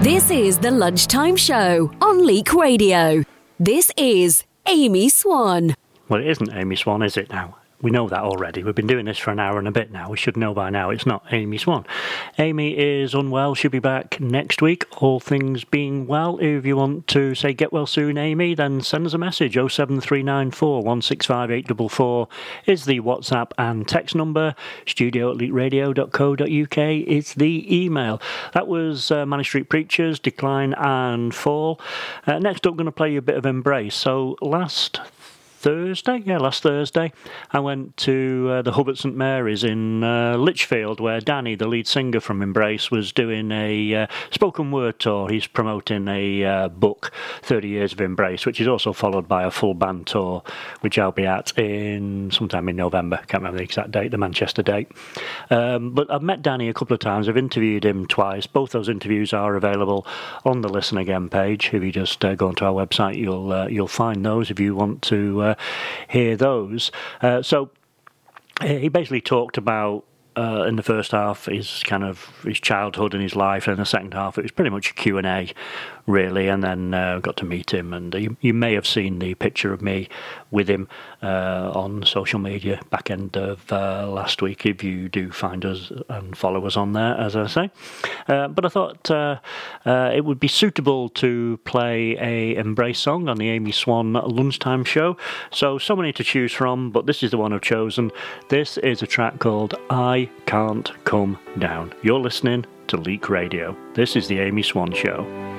This is the Lunchtime Show on Leak Radio. This is Amy Swan. Well, it isn't Amy Swan, is it now? We know that already. We've been doing this for an hour and a bit now. We should know by now it's not Amy Swan. Amy is unwell. She'll be back next week, all things being well. If you want to say get well soon, Amy, then send us a message. 07394 165 844 is the WhatsApp and text number. studio@leakradio.co.uk is the email. That was Manic Street Preachers, Decline and Fall. Next up, going to play you a bit of Embrace. So last Thursday, I went to the Hub at St Mary's in Lichfield, where Danny, the lead singer from Embrace, was doing a spoken word tour. He's promoting a book, 30 Years of Embrace, which is also followed by a full band tour, which I'll be at sometime in November. Can't remember the exact date, the Manchester date. But I've met Danny a couple of times. I've interviewed him twice. Both those interviews are available on the Listen Again page. If you just go onto our website, you'll find those if you want to hear those. So he basically talked about in the first half his childhood and his life, and in the second half it was pretty much a Q&A really, and then got to meet him, and you may have seen the picture of me with him on social media back end of last week, if you do find us and follow us on there, as I say. But I thought it would be suitable to play a Embrace song on the Amy Swan Lunchtime Show. So many to choose from, but this is the one I've chosen. This is a track called I Can't Come Down. You're listening to Leak Radio. This is the Amy Swan Show.